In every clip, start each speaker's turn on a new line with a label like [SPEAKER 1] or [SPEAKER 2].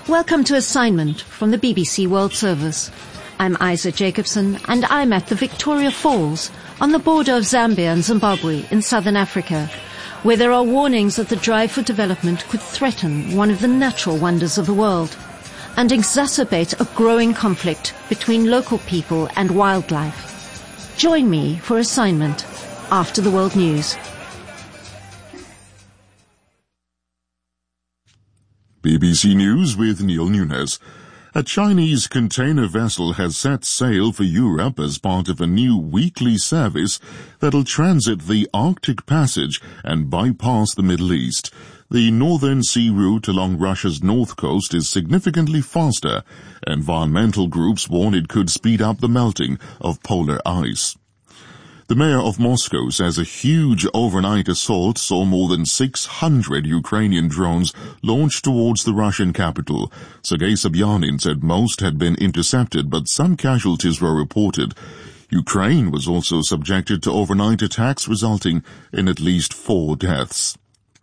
[SPEAKER 1] Welcome to Assignment from the BBC World Service. I'm Isa Jacobson and I'm at the Victoria Falls on the border of Zambia and Zimbabwe in southern Africa, where there are warnings that the drive for development could threaten one of the natural wonders of the world and exacerbate a growing conflict between local people and wildlife. Join me for Assignment after the World News.
[SPEAKER 2] BBC News with Neil Nunes. A Chinese container vessel has set sail for Europe as part of a new weekly service that'll transit the Arctic Passage and bypass the Middle East. The Northern Sea route along Russia's north coast is significantly faster. Environmental groups warn it could speed up the melting of polar ice. The mayor of Moscow says a huge overnight assault saw more than 600 Ukrainian drones launched towards the Russian capital. Sergei Sobyanin said most had been intercepted, but some casualties were reported. Ukraine was also subjected to overnight attacks, resulting in at least 4 deaths.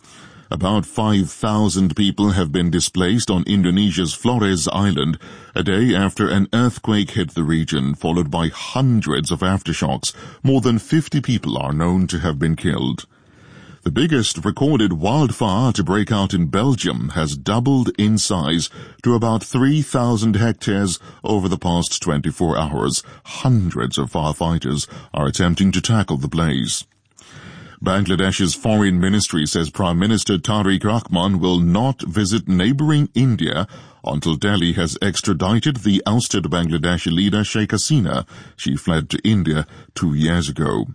[SPEAKER 2] About 5,000 people have been displaced on Indonesia's Flores Island a day after an earthquake hit the region, followed by hundreds of aftershocks. More than 50 people are known to have been killed. The biggest recorded wildfire to break out in Belgium has doubled in size to about 3,000 hectares over the past 24 hours. Hundreds of firefighters are attempting to tackle the blaze. Bangladesh's foreign ministry says Prime Minister Tariq Rahman will not visit neighbouring India until Delhi has extradited the ousted Bangladeshi leader Sheikh Hasina. She fled to India 2 years ago.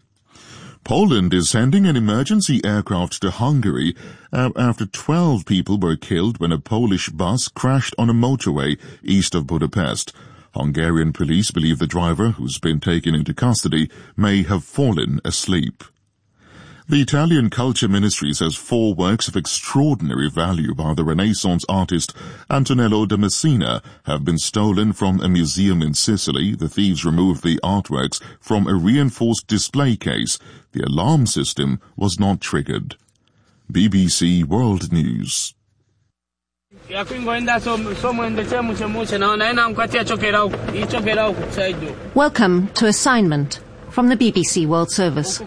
[SPEAKER 2] Poland is sending an emergency aircraft to Hungary after 12 people were killed when a Polish bus crashed on a motorway east of Budapest. Hungarian police believe the driver, who's been taken into custody, may have fallen asleep. The Italian Culture Ministry says 4 works of extraordinary value by the Renaissance artist Antonello da Messina have been stolen from a museum in Sicily. The thieves removed the artworks from a reinforced display case. The alarm system was not triggered. BBC World News.
[SPEAKER 1] Welcome to Assignment from the BBC World Service.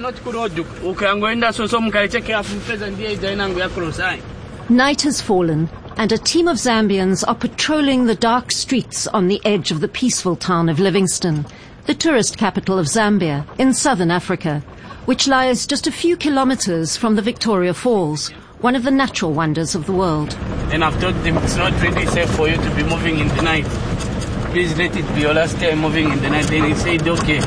[SPEAKER 1] Night has fallen and a team of Zambians are patrolling the dark streets on the edge of the peaceful town of Livingstone, the tourist capital of Zambia in southern Africa, which lies just a few kilometers from the Victoria Falls, one of the natural wonders of the world.
[SPEAKER 3] And I've told them it's not really safe for you to be moving in the night. Please let it be your last time moving in the night. Then he said, okay.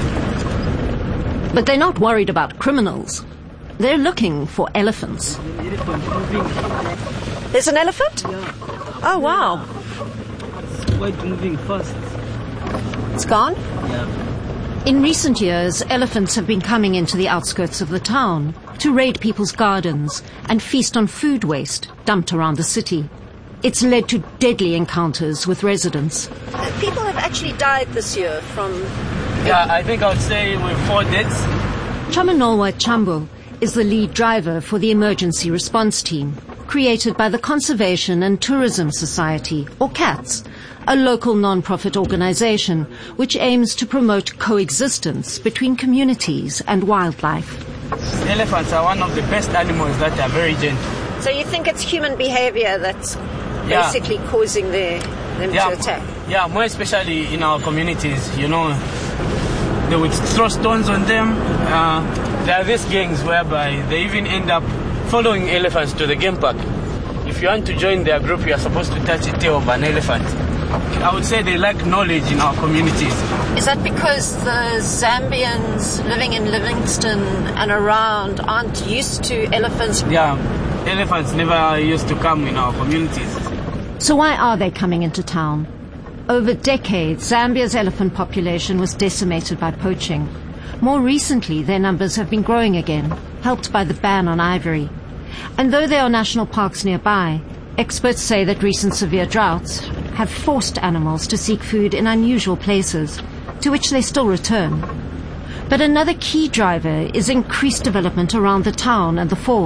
[SPEAKER 1] But they're not worried about criminals. They're looking for elephants. There's an elephant?
[SPEAKER 3] Yeah.
[SPEAKER 1] Oh, wow.
[SPEAKER 3] It's quite moving fast.
[SPEAKER 1] It's gone?
[SPEAKER 3] Yeah.
[SPEAKER 1] In recent years, elephants have been coming into the outskirts of the town to raid people's gardens and feast on food waste dumped around the city. It's led to deadly encounters with residents. People have actually died this year from...
[SPEAKER 3] Yeah, I think I would say with 4 deaths.
[SPEAKER 1] Chamanolwa Chambo is the lead driver for the emergency response team, created by the Conservation and Tourism Society, or CATS, a local non-profit organization which aims to promote coexistence between communities and wildlife.
[SPEAKER 3] Elephants are one of the best animals that are very gentle.
[SPEAKER 1] So you think it's human behavior that's basically causing them to attack?
[SPEAKER 3] Yeah, more especially in our communities, you know, they would throw stones on them. There are these gangs whereby they even end up following elephants to the game park. If you want to join their group, you are supposed to touch the tail of an elephant. I would say they lack knowledge in our communities.
[SPEAKER 1] Is that because the Zambians living in Livingstone and around aren't used to elephants?
[SPEAKER 3] Yeah, elephants never used to come in our communities.
[SPEAKER 1] So why are they coming into town? Over decades, Zambia's elephant population was decimated by poaching. More recently, their numbers have been growing again, helped by the ban on ivory. And though there are national parks nearby, experts say that recent severe droughts have forced animals to seek food in unusual places, to which they still return. But another key driver is increased development around the town and the falls,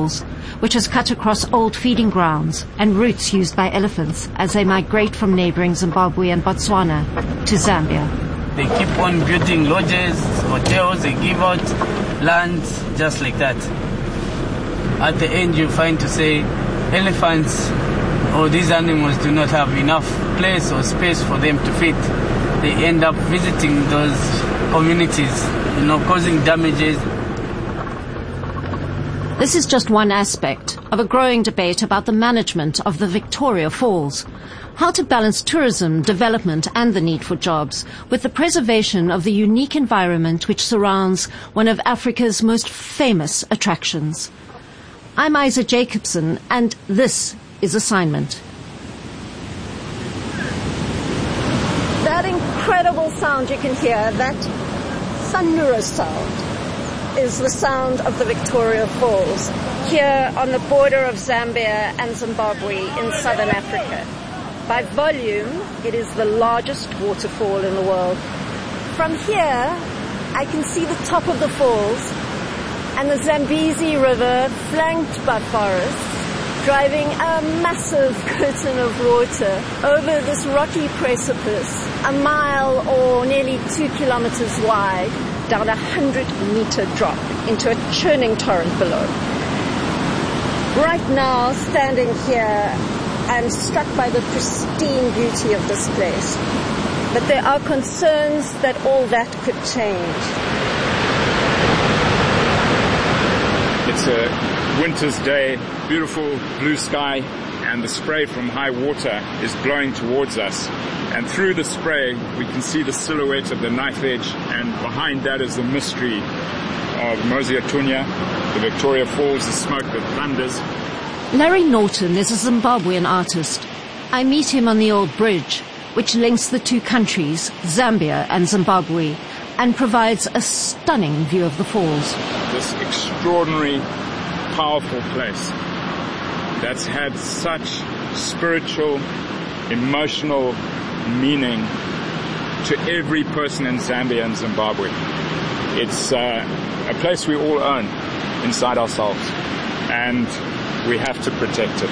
[SPEAKER 1] which has cut across old feeding grounds and routes used by elephants as they migrate from neighboring Zimbabwe and Botswana to Zambia.
[SPEAKER 3] They keep on building lodges, hotels, they give out land just like that. At the end you find to say elephants or these animals do not have enough place or space for them to feed. They end up visiting those communities, causing damages.
[SPEAKER 1] This is just one aspect of a growing debate about the management of the Victoria Falls. How to balance tourism, development and the need for jobs with the preservation of the unique environment which surrounds one of Africa's most famous attractions. I'm Isa Jacobson and this is Assignment. That incredible sound you can hear, that thunderous sound, is the sound of the Victoria Falls here on the border of Zambia and Zimbabwe in southern Africa. By volume, it is the largest waterfall in the world. From here, I can see the top of the falls and the Zambezi River flanked by forests, driving a massive curtain of water over this rocky precipice, a mile or nearly 2 kilometers wide, down a 100-meter drop into a churning torrent below. Right now, standing here, I'm struck by the pristine beauty of this place. But there are concerns that all that could change.
[SPEAKER 4] It's a winter's day, beautiful blue sky, and the spray from high water is blowing towards us. And through the spray, we can see the silhouette of the knife edge, and behind that is the mystery of Mosi-oa-Tunya, the Victoria Falls, the smoke that thunders.
[SPEAKER 1] Larry Norton is a Zimbabwean artist. I meet him on the old bridge, which links the two countries, Zambia and Zimbabwe, and provides a stunning view of the falls.
[SPEAKER 4] This extraordinary, powerful place that's had such spiritual, emotional meaning to every person in Zambia and Zimbabwe. It's a place we all own inside ourselves, and we have to protect it.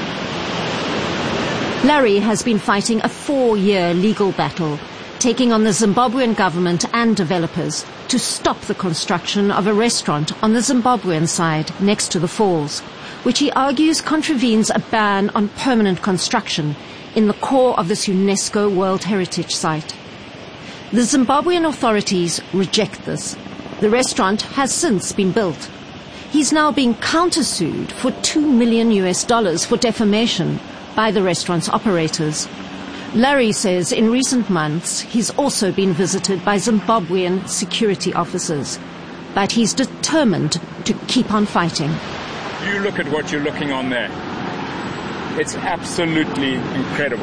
[SPEAKER 1] Larry has been fighting a 4-year legal battle, taking on the Zimbabwean government and developers to stop the construction of a restaurant on the Zimbabwean side next to the falls, which he argues contravenes a ban on permanent construction in the core of this UNESCO World Heritage Site. The Zimbabwean authorities reject this. The restaurant has since been built. He's now being countersued for $2 million for defamation by the restaurant's operators. Larry says in recent months he's also been visited by Zimbabwean security officers, but he's determined to keep on fighting.
[SPEAKER 4] You look at what you're looking on there. It's absolutely incredible.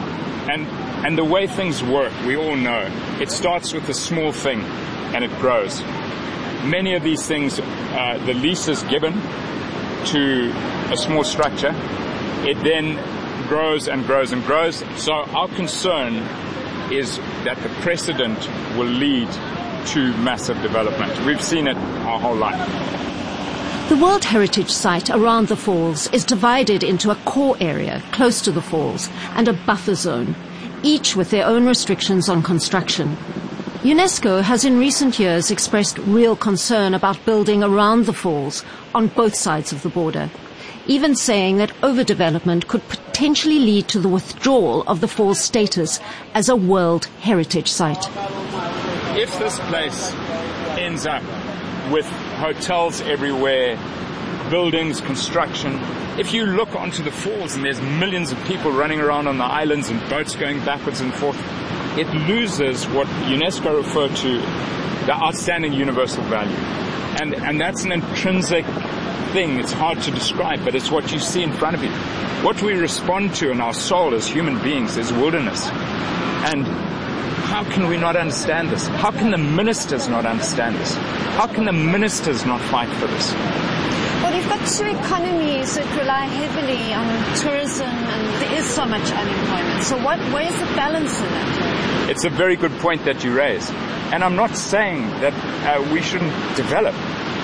[SPEAKER 4] And the way things work, we all know, it starts with a small thing and it grows. Many of these things, the lease is given to a small structure. It then grows and grows and grows. So our concern is that the precedent will lead to massive development. We've seen it our whole life.
[SPEAKER 1] The World Heritage Site around the falls is divided into a core area close to the falls and a buffer zone, each with their own restrictions on construction. UNESCO has in recent years expressed real concern about building around the falls on both sides of the border, even saying that overdevelopment could potentially lead to the withdrawal of the falls' status as a World Heritage Site.
[SPEAKER 4] If this place ends up with hotels everywhere, buildings, construction, if you look onto the falls and there's millions of people running around on the islands and boats going backwards and forth, it loses what UNESCO refer to the outstanding universal value. And that's an intrinsic thing. It's hard to describe, but it's what you see in front of you. What we respond to in our soul as human beings is wilderness. And how can we not understand this? How can the ministers not understand this? How can the ministers not fight for this?
[SPEAKER 1] Well, you've got two economies that rely heavily on tourism, and there is so much unemployment. So where's the balance in that?
[SPEAKER 4] It's a very good point that you raise. And I'm not saying that we shouldn't develop.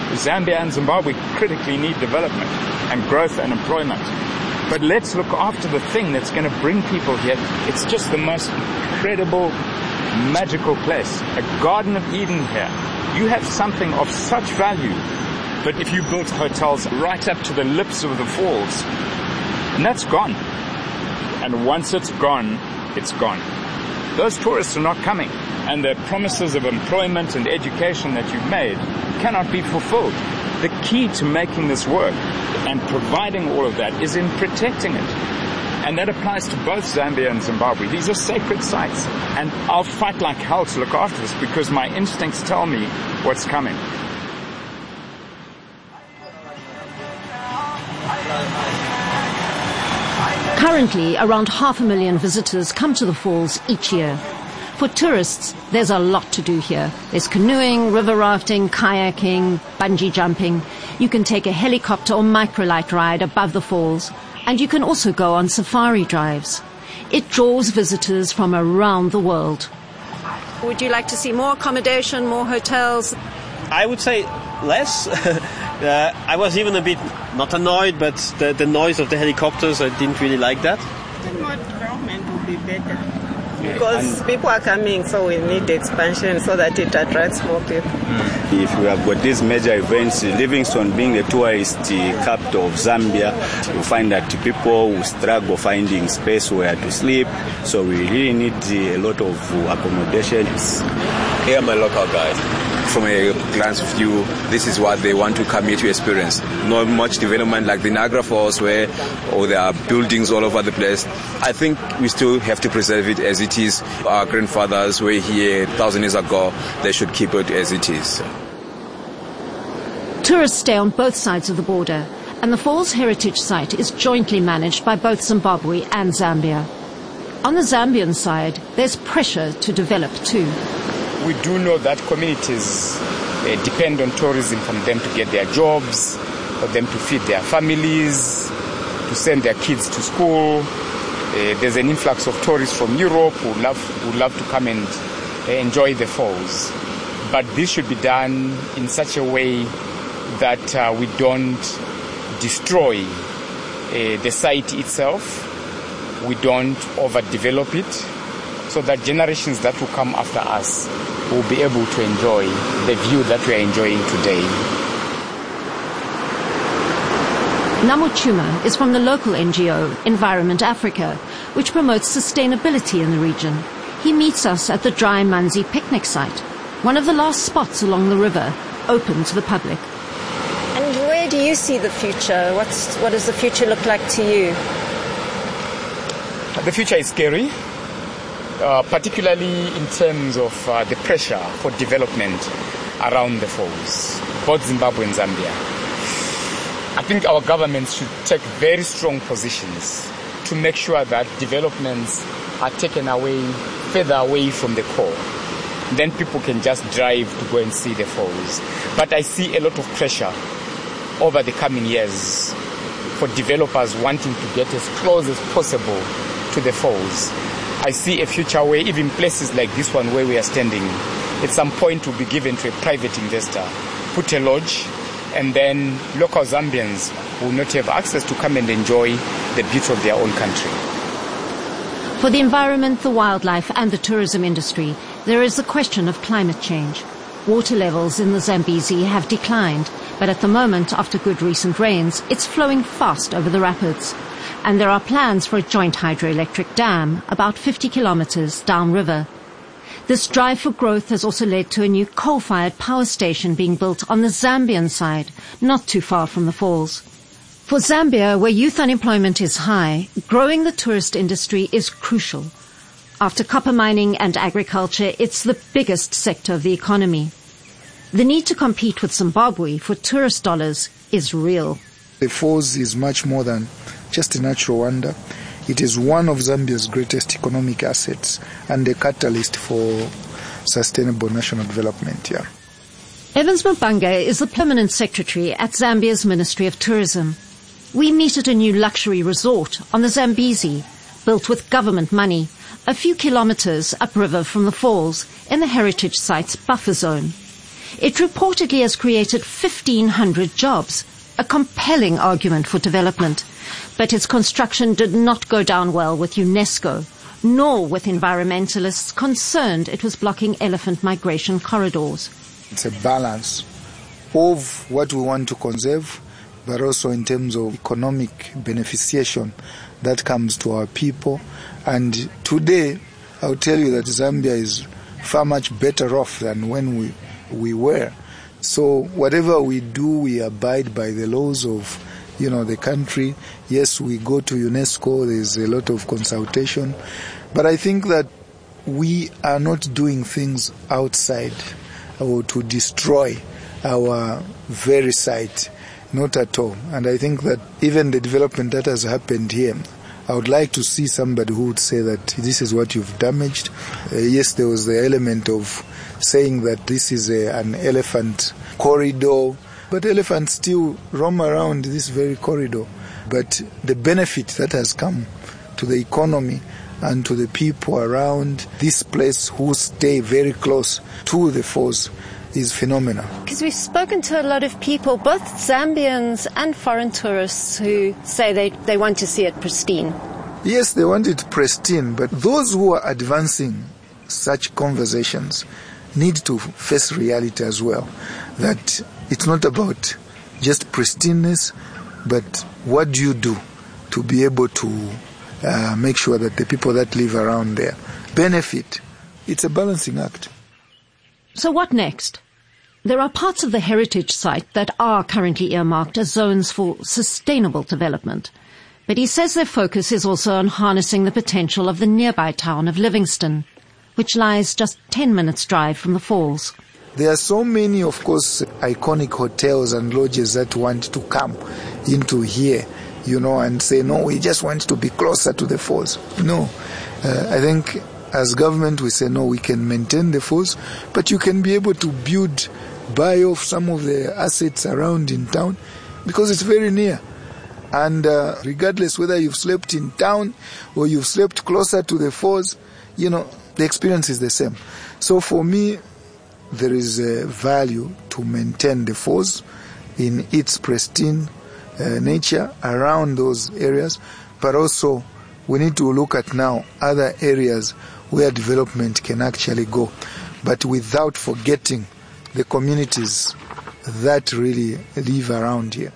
[SPEAKER 4] Zambia and Zimbabwe critically need development and growth and employment. But let's look after the thing that's going to bring people here. It's just the most incredible, magical place. A Garden of Eden here. You have something of such value. But if you built hotels right up to the lips of the falls, and that's gone. And once it's gone, it's gone. Those tourists are not coming. And the promises of employment and education that you've made cannot be fulfilled. The key to making this work and providing all of that is in protecting it. And that applies to both Zambia and Zimbabwe. These are sacred sites. And I'll fight like hell to look after this because my instincts tell me what's coming.
[SPEAKER 1] Currently, around 500,000 visitors come to the falls each year. For tourists, there's a lot to do here. There's canoeing, river rafting, kayaking, bungee jumping. You can take a helicopter or microlight ride above the falls, and you can also go on safari drives. It draws visitors from around the world. Would you like to see more accommodation, more hotels?
[SPEAKER 5] I would say less. I was even a bit, not annoyed, but the noise of the helicopters, I didn't really like that.
[SPEAKER 6] More development would be better. Because people are coming, so we need expansion so that it attracts more people.
[SPEAKER 7] If we have got these major events, Livingstone being the tourist capital of Zambia, you find that people will struggle finding space where to sleep. So we really need a lot of accommodations.
[SPEAKER 8] Here I'm a local guide. From a glance view, this is what they want to come here to experience. Not much development like the Niagara Falls where there are buildings all over the place. I think we still have to preserve it as it is. Our grandfathers were here 1,000 years ago. They should keep it as it is.
[SPEAKER 1] Tourists stay on both sides of the border, and the Falls Heritage Site is jointly managed by both Zimbabwe and Zambia. On the Zambian side, there's pressure to develop too.
[SPEAKER 9] We do know that communities depend on tourism from them to get their jobs, for them to feed their families, to send their kids to school. There's an influx of tourists from Europe who love to come and enjoy the falls. But this should be done in such a way that we don't destroy the site itself. We don't overdevelop it, so that generations that will come after us will be able to enjoy the view that we are enjoying today.
[SPEAKER 1] Namo Chuma is from the local NGO, Environment Africa, which promotes sustainability in the region. He meets us at the Dry Manzi picnic site, one of the last spots along the river, open to the public.
[SPEAKER 10] And where do you see the future? What does the future look like to you?
[SPEAKER 9] The future is scary. Particularly in terms of the pressure for development around the falls, both Zimbabwe and Zambia. I think our governments should take very strong positions to make sure that developments are taken away, further away from the core. Then people can just drive to go and see the falls. But I see a lot of pressure over the coming years for developers wanting to get as close as possible to the falls. I see a future where even places like this one where we are standing, at some point will be given to a private investor, put a lodge, and then local Zambians will not have access to come and enjoy the beauty of their own country.
[SPEAKER 1] For the environment, the wildlife and the tourism industry, there is the question of climate change. Water levels in the Zambezi have declined, but at the moment, after good recent rains, it's flowing fast over the rapids. And there are plans for a joint hydroelectric dam about 50 kilometers downriver. This drive for growth has also led to a new coal-fired power station being built on the Zambian side, not too far from the falls. For Zambia, where youth unemployment is high, growing the tourist industry is crucial. After copper mining and agriculture, it's the biggest sector of the economy. The need to compete with Zimbabwe for tourist dollars is real.
[SPEAKER 11] The falls is much more than just a natural wonder. It is one of Zambia's greatest economic assets and a catalyst for sustainable national development. Yeah.
[SPEAKER 1] Evans Mabanga is the permanent secretary at Zambia's Ministry of Tourism. We meet at a new luxury resort on the Zambezi, built with government money, a few kilometers upriver from the falls in the heritage site's buffer zone. It reportedly has created 1,500 jobs, a compelling argument for development. But its construction did not go down well with UNESCO, nor with environmentalists concerned it was blocking elephant migration corridors.
[SPEAKER 11] It's a balance of what we want to conserve, but also in terms of economic beneficiation that comes to our people. And today, I'll tell you that Zambia is far much better off than when we were. So whatever we do, we abide by the laws of, the country. Yes, we go to UNESCO, there's a lot of consultation. But I think that we are not doing things outside or to destroy our very site, not at all. And I think that even the development that has happened here, I would like to see somebody who would say that this is what you've damaged. Yes, there was the element of saying that this is an elephant corridor, but elephants still roam around this very corridor. But the benefit that has come to the economy and to the people around this place who stay very close to the falls is phenomenal.
[SPEAKER 10] Because we've spoken to a lot of people, both Zambians and foreign tourists, who say they want to see it pristine.
[SPEAKER 11] Yes, they want it pristine, but those who are advancing such conversations need to face reality as well, that it's not about just pristineness, but what do you do to be able to make sure that the people that live around there benefit. It's a balancing act.
[SPEAKER 1] So what next? There are parts of the heritage site that are currently earmarked as zones for sustainable development. But he says their focus is also on harnessing the potential of the nearby town of Livingstone, which lies just 10 minutes' drive from the falls.
[SPEAKER 11] There are so many, of course, iconic hotels and lodges that want to come into here, and say, no, we just want to be closer to the falls. No, I think as government we say, no, we can maintain the falls, but you can be able to buy off some of the assets around in town because it's very near. And regardless whether you've slept in town or you've slept closer to the falls, the experience is the same. So for me, there is a value to maintain the falls in its pristine nature around those areas, but also we need to look at now other areas where development can actually go, but without forgetting the communities that really live around here.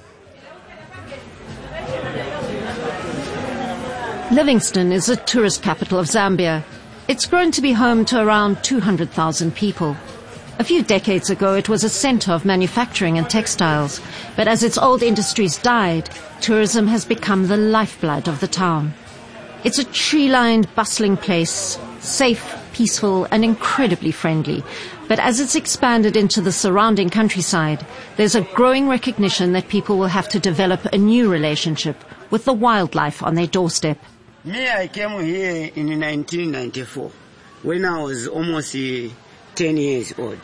[SPEAKER 1] Livingstone is the tourist capital of Zambia. It's grown to be home to around 200,000 people. A few decades ago, it was a center of manufacturing and textiles, but as its old industries died, tourism has become the lifeblood of the town. It's a tree-lined, bustling place, safe, peaceful, and incredibly friendly. But as it's expanded into the surrounding countryside, there's a growing recognition that people will have to develop a new relationship with the wildlife on their doorstep.
[SPEAKER 12] Me, I came here in 1994, when I was almost 10 years old.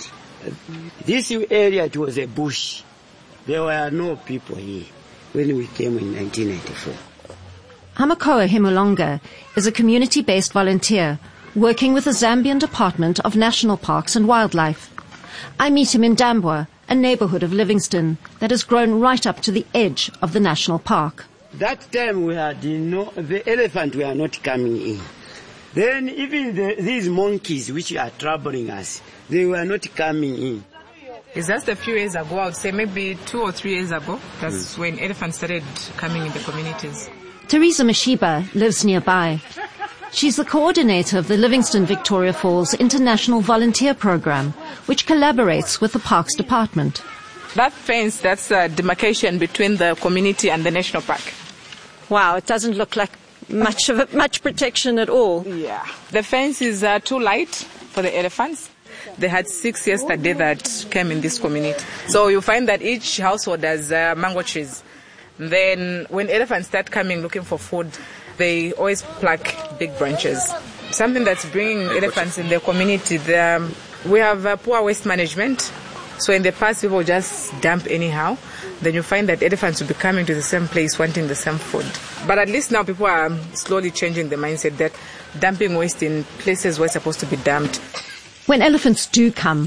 [SPEAKER 12] This area, it was a bush. There were no people here when we came in 1994.
[SPEAKER 1] Hamakoa Himulonga is a community-based volunteer working with the Zambian Department of National Parks and Wildlife. I meet him in Dambwa, a neighborhood of Livingstone that has grown right up to the edge of the national park.
[SPEAKER 12] That time we had, the elephant were not coming in. Then even these monkeys which are troubling us, they were not coming in.
[SPEAKER 13] It's just a few years ago, I would say maybe 2 or 3 years ago, that's when elephants started coming in the communities.
[SPEAKER 1] Teresa Mashiba lives nearby. She's the coordinator of the Livingstone Victoria Falls International Volunteer Program, which collaborates with the Parks Department.
[SPEAKER 13] That fence, that's a demarcation between the community and the national park.
[SPEAKER 10] Wow, it doesn't look like much protection at all.
[SPEAKER 13] Yeah. The fence is too light for the elephants. They had 6 yesterday that came in this community. So you find that each household has mango trees. Then when elephants start coming looking for food, they always pluck big branches. Something that's bringing elephants in the community, we have poor waste management. So in the past, people just dump anyhow. Then you find that elephants will be coming to the same place wanting the same food. But at least now people are slowly changing the mindset that dumping waste in places where it's supposed to be dumped.
[SPEAKER 1] When elephants do come,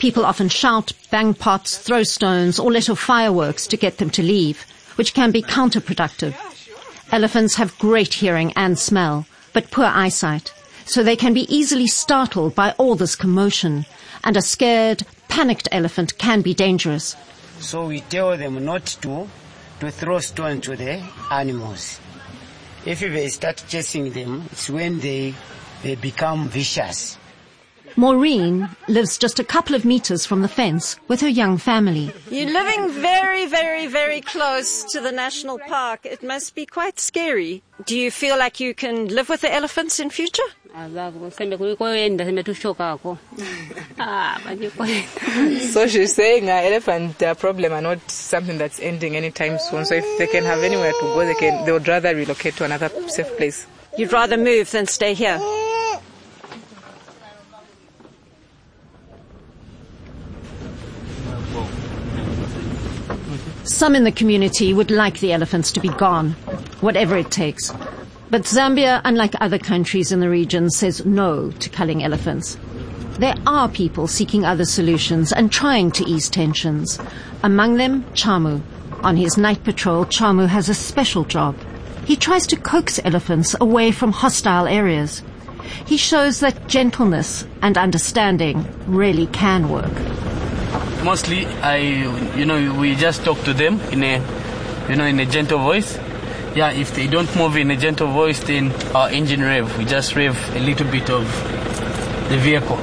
[SPEAKER 1] People often shout, bang pots, throw stones, or let off fireworks to get them to leave, which can be counterproductive. Elephants have great hearing and smell, but poor eyesight, so they can be easily startled by all this commotion, and a scared, panicked elephant can be dangerous.
[SPEAKER 12] So we tell them not to throw stones to the animals. If they start chasing them, it's when they become vicious.
[SPEAKER 1] Maureen lives just a couple of meters from the fence with her young family.
[SPEAKER 10] You're living very, very, very close to the national park. It must be quite scary. Do you feel like you can live with the elephants in future?
[SPEAKER 13] So she's saying elephant problem are not something that's ending anytime soon. So if they can have anywhere to go, they would rather relocate to another safe place.
[SPEAKER 10] You'd rather move than stay here?
[SPEAKER 1] Some in the community would like the elephants to be gone, whatever it takes. But Zambia, unlike other countries in the region, says no to culling elephants. There are people seeking other solutions and trying to ease tensions. Among them, Chamu. On his night patrol, Chamu has a special job. He tries to coax elephants away from hostile areas. He shows that gentleness and understanding really can work.
[SPEAKER 3] Mostly, we just talk to them in a gentle voice. Yeah, if they don't move in a gentle voice, then our engine rev. We just rev a little bit of the vehicle.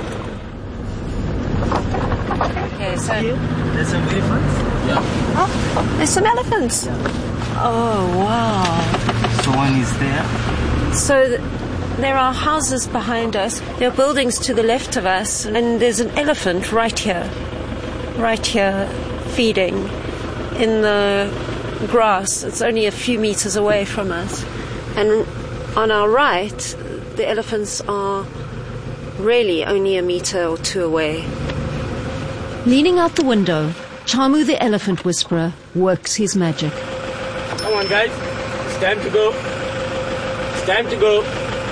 [SPEAKER 10] Okay, so
[SPEAKER 3] there's some elephants. Yeah.
[SPEAKER 10] Oh, there's some elephants. Oh, wow.
[SPEAKER 3] So one is there.
[SPEAKER 10] So there are houses behind us. There are buildings to the left of us, and there's an elephant right here feeding in the grass. It's only a few meters away from us. And on our right, the elephants are really only a meter or two away.
[SPEAKER 1] Leaning out the window, Chamu the elephant whisperer works his magic.
[SPEAKER 3] Come on, guys. It's time to go. It's time to go.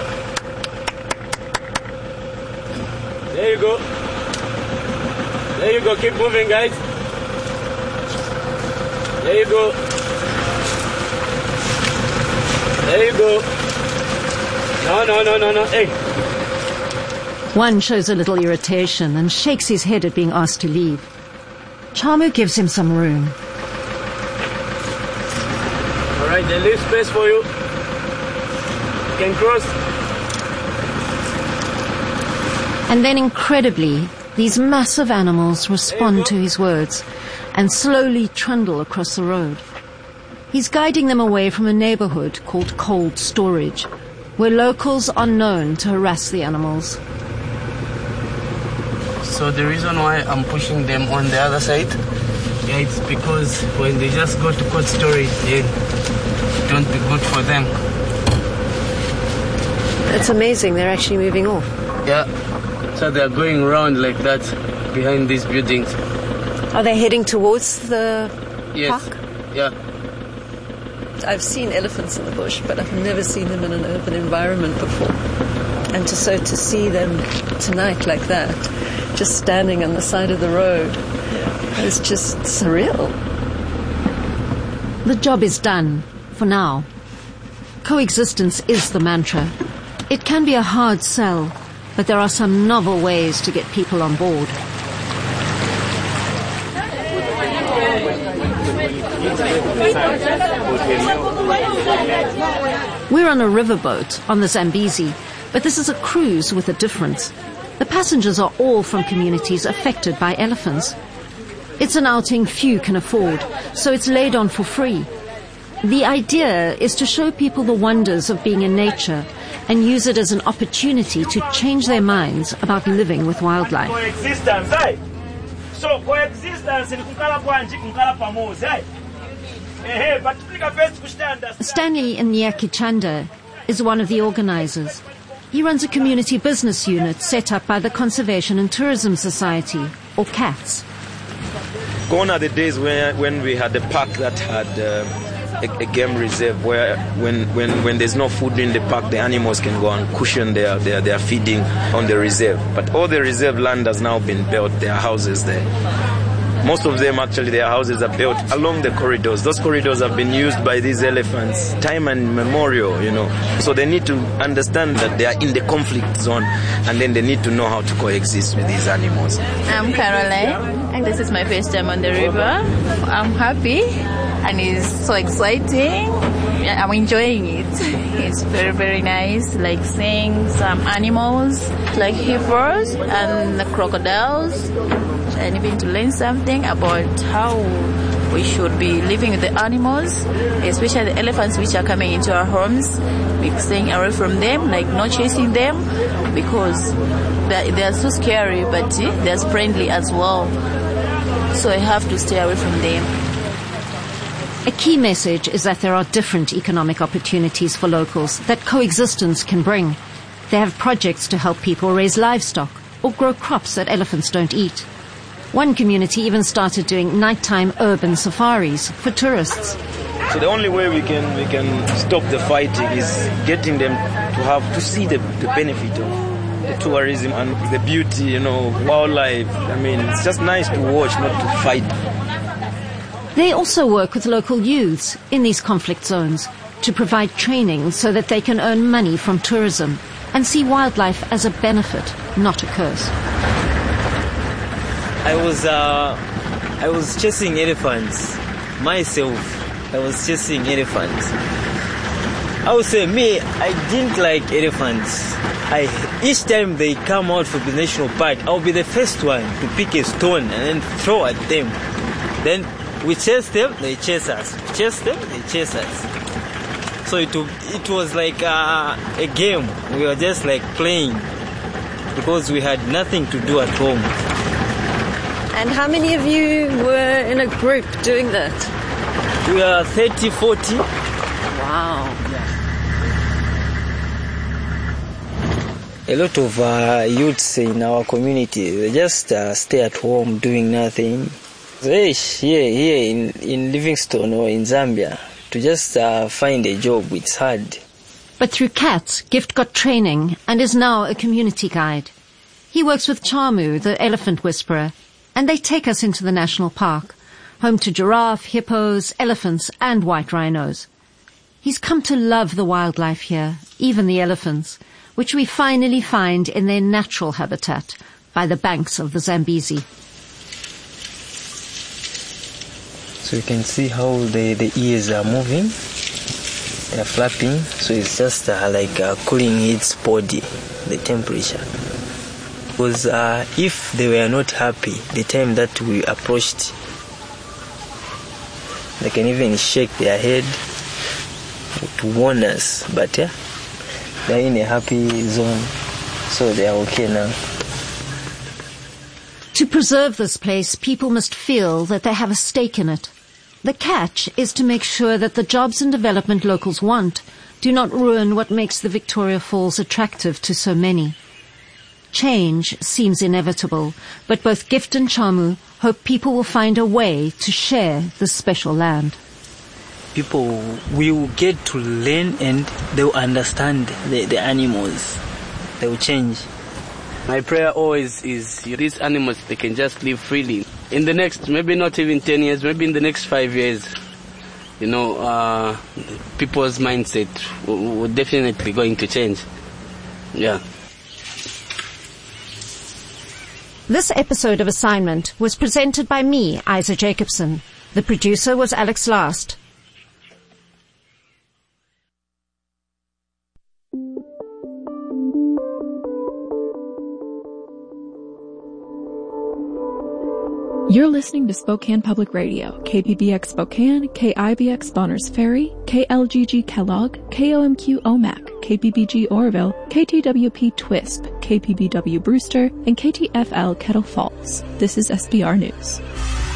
[SPEAKER 3] There you go. There you go. Keep moving, guys. There you go. There you go. No. Hey.
[SPEAKER 1] One shows a little irritation and shakes his head at being asked to leave. Chamu gives him some room.
[SPEAKER 3] All right, they leave space for you. You can cross.
[SPEAKER 1] And then incredibly, these massive animals respond to his words and slowly trundle across the road. He's guiding them away from a neighborhood called Cold Storage, where locals are known to harass the animals.
[SPEAKER 3] So the reason why I'm pushing them on the other side, it's because when they just go to Cold Storage, it don't be good for them.
[SPEAKER 10] It's amazing, they're actually moving off.
[SPEAKER 3] Yeah, so they're going around like that behind these buildings.
[SPEAKER 10] Are they heading towards the
[SPEAKER 3] Yes.
[SPEAKER 10] park?
[SPEAKER 3] Yeah.
[SPEAKER 10] I've seen elephants in the bush, but I've never seen them in an urban environment before. And to see them tonight like that, just standing on the side of the road, is just surreal.
[SPEAKER 1] The job is done, for now. Coexistence is the mantra. It can be a hard sell, but there are some novel ways to get people on board. We're on a riverboat on the Zambezi, but this is a cruise with a difference. The passengers are all from communities affected by elephants. It's an outing few can afford, so it's laid on for free. The idea is to show people the wonders of being in nature and use it as an opportunity to change their minds about living with wildlife.
[SPEAKER 14] Coexistence, eh? So coexistence ni kukala kwanji kukala pamoja, eh? But first kushanda.
[SPEAKER 1] Stanley Nyakichanda is one of the organizers. He runs a community business unit set up by the Conservation and Tourism Society, or CATS.
[SPEAKER 15] Gone are the days when we had a park that had a game reserve where when there's no food in the park, the animals can go and cushion their feeding on the reserve. But all the reserve land has now been built. There are houses there. Most of them, actually, their houses are built along the corridors. Those corridors have been used by these elephants time and memorial, So they need to understand that they are in the conflict zone, and then they need to know how to coexist with these animals.
[SPEAKER 16] I'm Caroline, and this is my first time on the river. I'm happy, and it's so exciting. I'm enjoying it. It's very, very nice, like seeing some animals like hippos and the crocodiles, and even to learn something about how we should be living with the animals, especially the elephants which are coming into our homes. We're staying away from them, like not chasing them, because they are so scary, but they're friendly as well. So I have to stay away from them.
[SPEAKER 1] A key message is that there are different economic opportunities for locals that coexistence can bring. They have projects to help people raise livestock or grow crops that elephants don't eat. One community even started doing nighttime urban safaris for tourists.
[SPEAKER 15] So the only way we can stop the fighting is getting them to see the benefit of the tourism and the beauty, wildlife. I mean, it's just nice to watch, not to fight.
[SPEAKER 1] They also work with local youths in these conflict zones to provide training so that they can earn money from tourism and see wildlife as a benefit, not a curse.
[SPEAKER 17] I was chasing elephants myself. I was chasing elephants. I would say I didn't like elephants. Each time they come out from the national park, I'll be the first one to pick a stone and then throw at them. Then we chase them, they chase us. We chase them, they chase us. So it was like a game. We were just like playing because we had nothing to do at home.
[SPEAKER 10] And how many of you were in a group doing that?
[SPEAKER 17] We are 30, 40.
[SPEAKER 10] Wow.
[SPEAKER 17] A lot of youths in our community, they just stay at home doing nothing. Here in Livingstone or in Zambia, to just find a job, it's hard.
[SPEAKER 1] But through CATS, Gift got training and is now a community guide. He works with Chamu, the elephant whisperer, and they take us into the national park, home to giraffe, hippos, elephants, and white rhinos. He's come to love the wildlife here, even the elephants, which we finally find in their natural habitat by the banks of the Zambezi.
[SPEAKER 17] So you can see how the ears are moving, they're flapping, so it's just like cooling its body, the temperature. Because if they were not happy, the time that we approached, they can even shake their head to warn us, but they're in a happy zone, so they are okay now.
[SPEAKER 1] To preserve this place, people must feel that they have a stake in it. The catch is to make sure that the jobs and development locals want do not ruin what makes the Victoria Falls attractive to so many. Change seems inevitable, but both Gift and Chamu hope people will find a way to share this special land.
[SPEAKER 17] People will get to learn and they will understand the animals. They will change.
[SPEAKER 3] My prayer always is these animals, they can just live freely. In the next, maybe not even 10 years, maybe in the next 5 years, people's mindset will definitely going to change. Yeah.
[SPEAKER 1] This episode of Assignment was presented by me, Isa Jacobson. The producer was Alex Last.
[SPEAKER 18] You're listening to Spokane Public Radio, KPBX Spokane, KIBX Bonners Ferry, KLGG Kellogg, KOMQ Omak, KPBG Oroville, KTWP Twisp, KPBW Brewster, and KTFL Kettle Falls. This is SBR News.